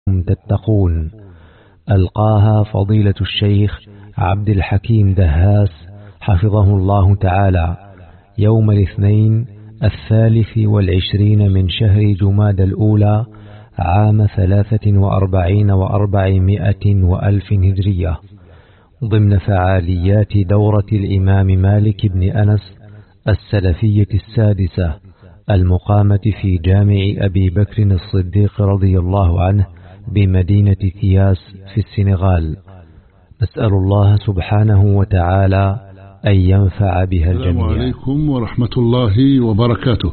تتقون. ألقاها فضيلة الشيخ عبد الحكيم دهاس حفظه الله تعالى يوم الاثنين 23 من شهر جماد الأولى عام 43 و400 وألف هجرية، ضمن فعاليات دورة الإمام مالك بن أنس السلفية السادسة المقامة في جامع أبي بكر الصديق رضي الله عنه بمدينة تياس في السنغال. نسأل الله سبحانه وتعالى أن ينفع بها الجميع. السلام عليكم ورحمة الله وبركاته.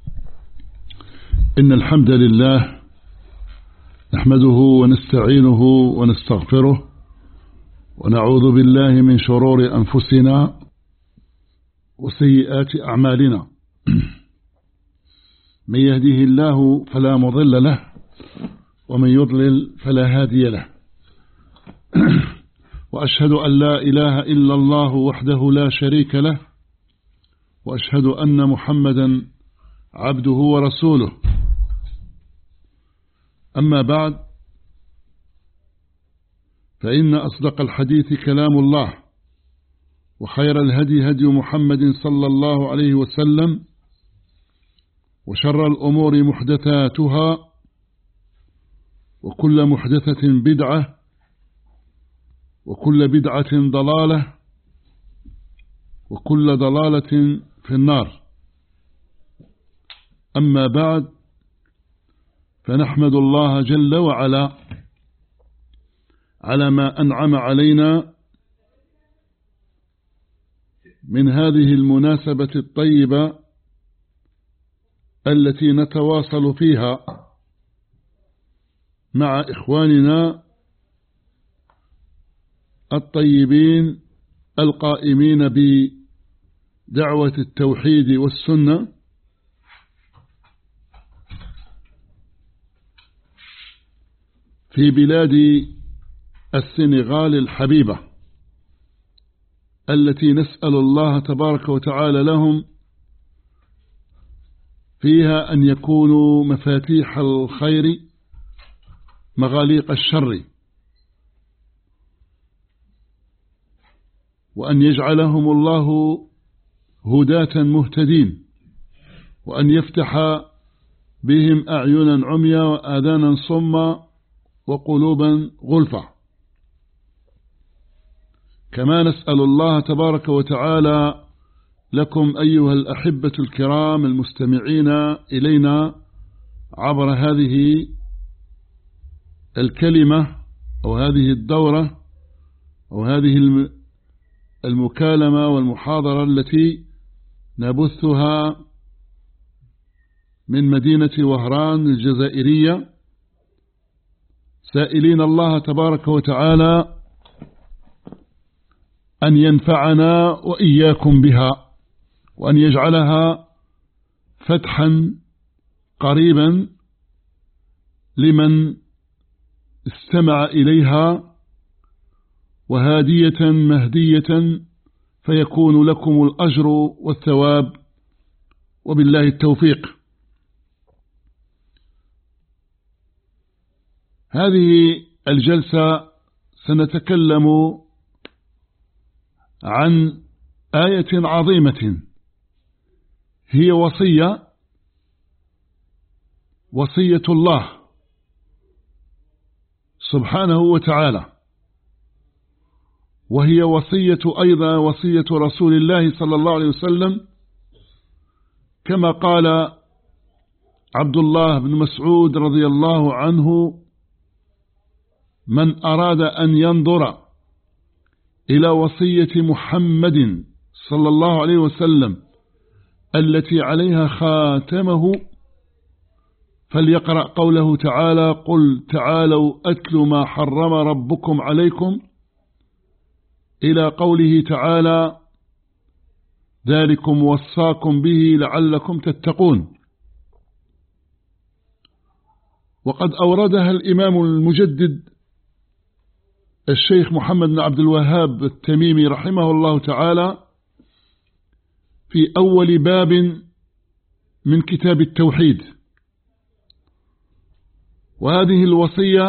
إن الحمد لله نحمده ونستعينه ونستغفره ونعوذ بالله من شرور أنفسنا وسيئات أعمالنا. من يهده الله فلا مضل له ومن يضلل فلا هادي له. وأشهد أن لا إله إلا الله وحده لا شريك له، وأشهد أن محمدا عبده ورسوله. أما بعد، فإن أصدق الحديث كلام الله، وخير الهدي هدي محمد صلى الله عليه وسلم، وشر الأمور محدثاتها، وكل محدثة بدعة، وكل بدعة ضلالة، وكل ضلالة في النار. أما بعد، فنحمد الله جل وعلا على ما أنعم علينا من هذه المناسبة الطيبة التي نتواصل فيها مع إخواننا الطيبين القائمين بدعوة التوحيد والسنة في بلاد السنغال الحبيبة، التي نسأل الله تبارك وتعالى لهم فيها أن يكونوا مفاتيح الخير مغاليق الشر، وأن يجعلهم الله هداة مهتدين، وأن يفتح بهم أعينا عميا وآذانا صما وقلوبا غلفا. كما نسأل الله تبارك وتعالى لكم أيها الأحبة الكرام المستمعين إلينا عبر هذه الكلمة أو هذه الدورة أو هذه المكالمة والمحاضرة التي نبثها من مدينة وهران الجزائرية، سائلين الله تبارك وتعالى أن ينفعنا وإياكم بها، وأن يجعلها فتحا قريبا لمن استمع إليها، وهادية مهدية، فيكون لكم الأجر والثواب، وبالله التوفيق. هذه الجلسة سنتكلم عن آية عظيمة، هي وصية الله سبحانه وتعالى، وهي أيضا وصية رسول الله صلى الله عليه وسلم، كما قال عبد الله بن مسعود رضي الله عنه: من أراد أن ينظر إلى وصية محمد صلى الله عليه وسلم التي عليها خاتمه فليقرأ قوله تعالى: قل تعالوا أتل ما حرم ربكم عليكم، إلى قوله تعالى: ذلكم وصاكم به لعلكم تتقون. وقد أوردها الإمام المجدد الشيخ محمد بن عبد الوهاب التميمي رحمه الله تعالى في أول باب من كتاب التوحيد. وهذه الوصية